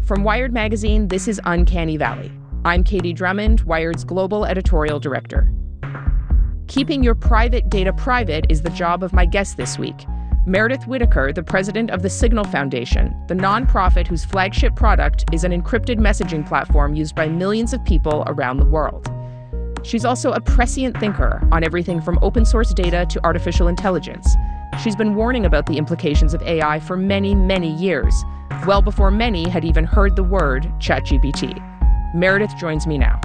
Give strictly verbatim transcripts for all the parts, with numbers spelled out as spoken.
From Wired Magazine, this is Uncanny Valley. I'm Katie Drummond, Wired's global editorial director. Keeping your private data private is the job of my guest this week. Meredith Whittaker, the president of the Signal Foundation, the nonprofit whose flagship product is an encrypted messaging platform used by millions of people around the world. She's also a prescient thinker on everything from open source data to artificial intelligence. She's been warning about the implications of A I for many, many years, well before many had even heard the word ChatGPT. Meredith joins me now.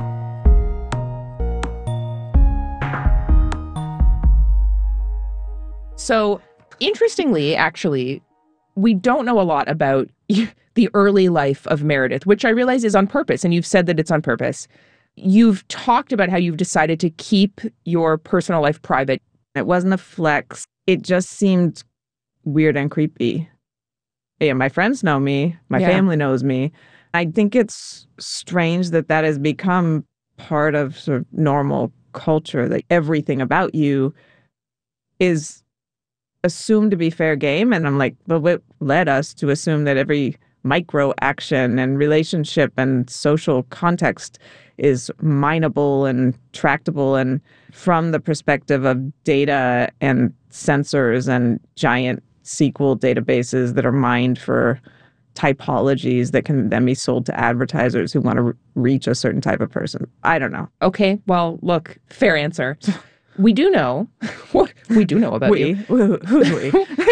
So, interestingly, actually, we don't know a lot about the early life of Meredith, which I realize is on purpose, and you've said that it's on purpose. You've talked about how you've decided to keep your personal life private. It wasn't a flex. It just seemed weird and creepy. Yeah, my friends know me. My Yeah. family knows me. I think it's strange that that has become part of sort of normal culture, that everything about you is assumed to be fair game. And I'm like, well, what led us to assume that every micro action and relationship and social context is mineable and tractable, and from the perspective of data and sensors and giant S Q L databases that are mined for typologies that can then be sold to advertisers who want to re- reach a certain type of person. I don't know. Okay, well, look, fair answer. We do know. What we do know about we? you. Who's we?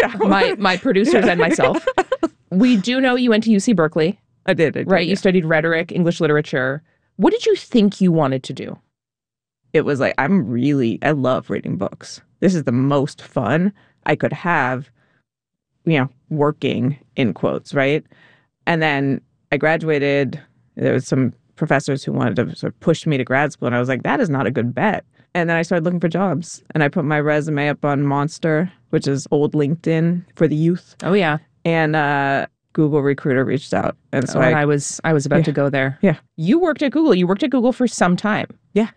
my my producers and myself. We do know you went to U C Berkeley. I did. I did Right, yeah. you studied rhetoric, English literature. What did you think you wanted to do? It was like, I'm really, I love reading books. This is the most fun I could have, you know, working in quotes, right? And then I graduated. There was some professors who wanted to sort of push me to grad school. And I was like, that is not a good bet. And then I started looking for jobs. And I put my resume up on Monster, which is old LinkedIn for the youth. Oh, yeah. And uh, Google Recruiter reached out. And so oh, I, and I was I was about Yeah. to go there. Yeah. You worked at Google. You worked at Google for some time.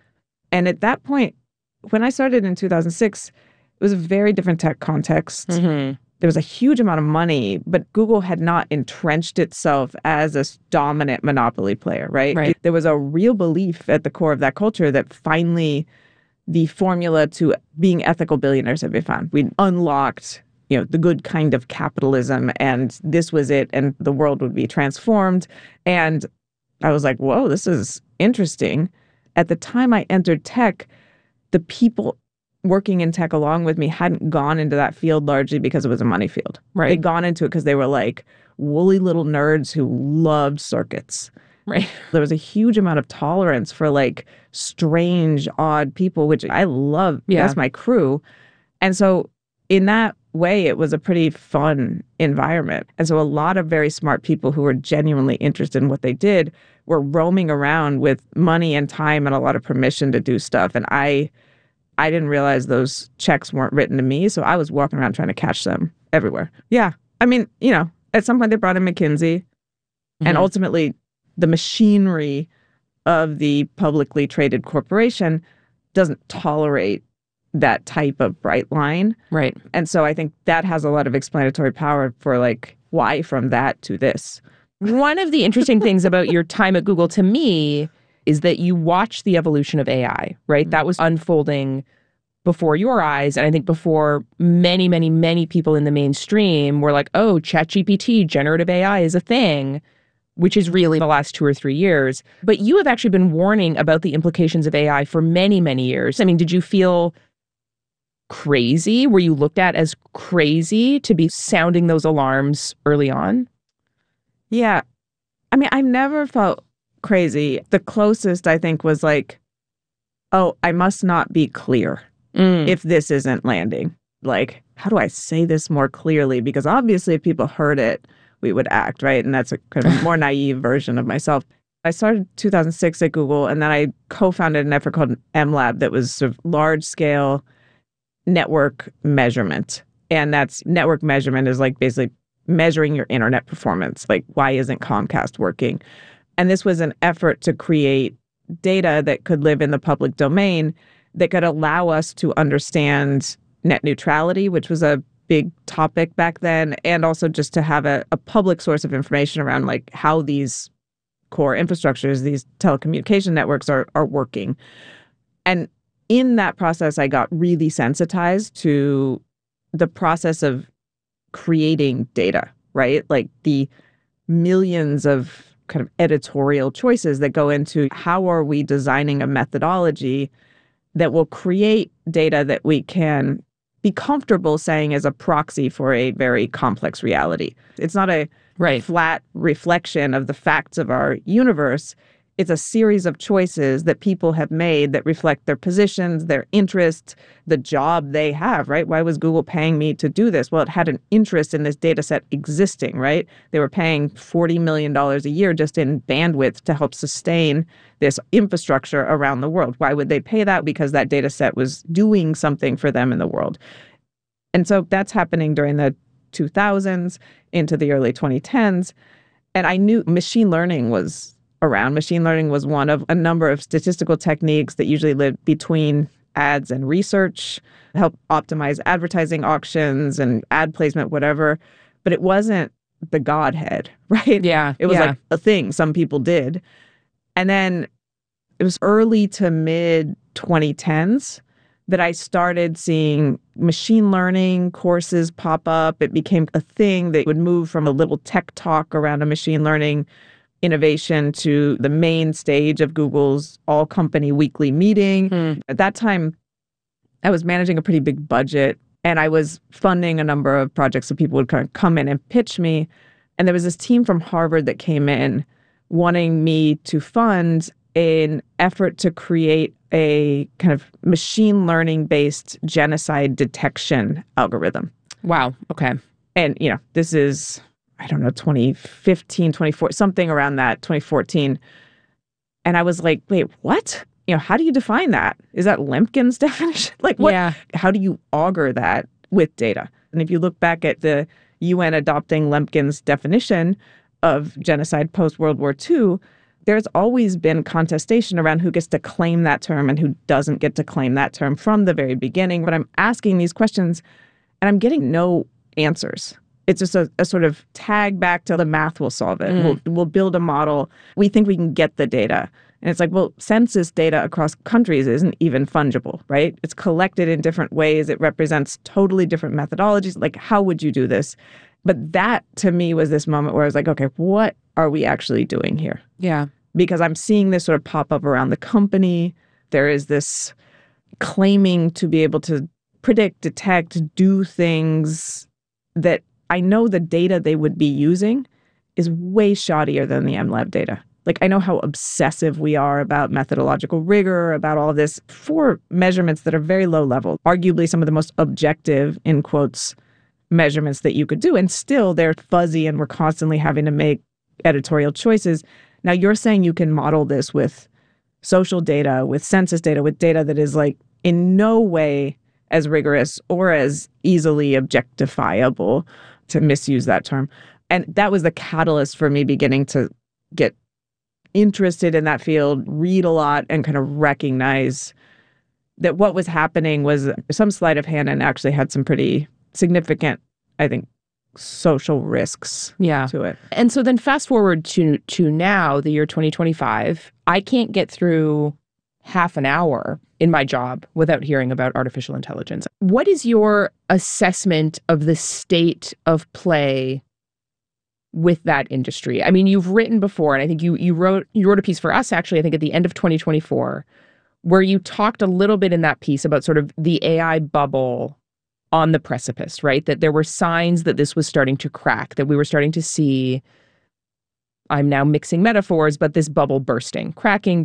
and at that point, when I started in two thousand six, it was a very different tech context. Mm-hmm. There was a huge amount of money, but Google had not entrenched itself as a dominant monopoly player, right? Right. There was a real belief at the core of that culture that finally the formula to being ethical billionaires had been found. We'd unlocked, you know, the good kind of capitalism, and this was it, and the world would be transformed. And I was like, whoa, this is interesting. At the time I entered tech, the people working in tech along with me hadn't gone into that field largely because it was a money field. Right. They'd gone into it because they were like woolly little nerds who loved circuits. Right. There was a huge amount of tolerance for like strange, odd people, which I love. Yeah. That's my crew. And so in that way, it was a pretty fun environment. And so a lot of very smart people who were genuinely interested in what they did were roaming around with money and time and a lot of permission to do stuff. And I I didn't realize those checks weren't written to me. So I was walking around trying to catch them everywhere. Yeah. I mean, you know, at some point they brought in McKinsey. Mm-hmm. And ultimately, the machinery of the publicly traded corporation doesn't tolerate that type of bright line. Right. And so I think that has a lot of explanatory power for like why from that to this. One of the interesting things about your time at Google to me is that you watched the evolution of A I, right? Mm-hmm. That was unfolding before your eyes. And I think before many, many, many people in the mainstream were like, oh, ChatGPT, generative A I is a thing, which is really the last two or three years. But you have actually been warning about the implications of A I for many, many years. I mean, did you feel crazy? Were you looked at as crazy to be sounding those alarms early on? Yeah. I mean, I never felt crazy. The closest I think was like, oh, I must not be clear Mm. if this isn't landing. Like, how do I say this more clearly? Because obviously if people heard it, we would act, right? And that's a kind of more naive version of myself. I started two thousand six at Google, and then I co-founded an effort called MLab that was sort of large-scale network measurement. And that's network measurement is like basically measuring your internet performance. Like, why isn't Comcast working? And this was an effort to create data that could live in the public domain that could allow us to understand net neutrality, which was a big topic back then, and also just to have a, a public source of information around like how these core infrastructures, these telecommunication networks are are working. And in that process, I got really sensitized to the process of creating data, right? Like the millions of kind of editorial choices that go into how are we designing a methodology that will create data that we can be comfortable saying is a proxy for a very complex reality. It's not a Right. flat reflection of the facts of our universe. It's a series of choices that people have made that reflect their positions, their interests, the job they have, right? Why was Google paying me to do this? Well, it had an interest in this data set existing, right? They were paying forty million dollars a year just in bandwidth to help sustain this infrastructure around the world. Why would they pay that? Because that data set was doing something for them in the world. And so that's happening during the two thousands into the early twenty tens. And I knew machine learning was around. Machine learning was one of a number of statistical techniques that usually live between ads and research, help optimize advertising auctions and ad placement, whatever. But it wasn't the Godhead, right? Yeah. It was yeah. like a thing some people did. And then it was early to mid twenty tens that I started seeing machine learning courses pop up. It became a thing that would move from a little tech talk around a machine learning innovation to the main stage of Google's all-company weekly meeting. Mm. At that time, I was managing a pretty big budget, and I was funding a number of projects so people would kind of come in and pitch me. And there was this team from Harvard that came in wanting me to fund an effort to create a kind of machine learning-based genocide detection algorithm. Wow. Okay. And, you know, this is, I don't know, twenty fifteen, twenty fourteen, something around that, twenty fourteen. And I was like, wait, what? You know, how do you define that? Is that Lemkin's definition? Like, what? Yeah. How do you augur that with data? And if you look back at the U N adopting Lemkin's definition of genocide post-World War Two, there's always been contestation around who gets to claim that term and who doesn't get to claim that term from the very beginning. But I'm asking these questions and I'm getting no answers. It's just a, a sort of tag back to the math will solve it. Mm. We'll, we'll build a model. We think we can get the data. And it's like, well, census data across countries isn't even fungible, right? It's collected in different ways. It represents totally different methodologies. Like, how would you do this? But that, to me, was this moment where I was like, okay, what are we actually doing here? Yeah. Because I'm seeing this sort of pop up around the company. There is this claiming to be able to predict, detect, do things that I know the data they would be using is way shoddier than the MLab data. Like, I know how obsessive we are about methodological rigor, about all this for measurements that are very low level, arguably some of the most objective, in quotes, measurements that you could do. And still they're fuzzy and we're constantly having to make editorial choices. Now, you're saying you can model this with social data, with census data, with data that is like in no way as rigorous or as easily objectifiable, to misuse that term. And that was the catalyst for me beginning to get interested in that field, read a lot, and kind of recognize that what was happening was some sleight of hand and actually had some pretty significant, I think, social risks Yeah. to it. And so then fast forward to to now, the year twenty twenty-five, I can't get through half an hour in my job without hearing about artificial intelligence. What is your assessment of the state of play with that industry? I mean, you've written before, and I think you you wrote you wrote a piece for us, actually, I think at the end of twenty twenty-four, where you talked a little bit in that piece about sort of the A I bubble on the precipice, right? That there were signs that this was starting to crack, that we were starting to see, I'm now mixing metaphors, but this bubble bursting, cracking,